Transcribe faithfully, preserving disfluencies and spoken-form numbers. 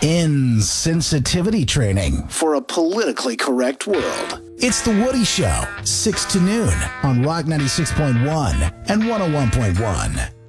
Insensitivity training for a politically correct world. It's The Woody Show, six to noon on Rock ninety-six point one and one oh one point one.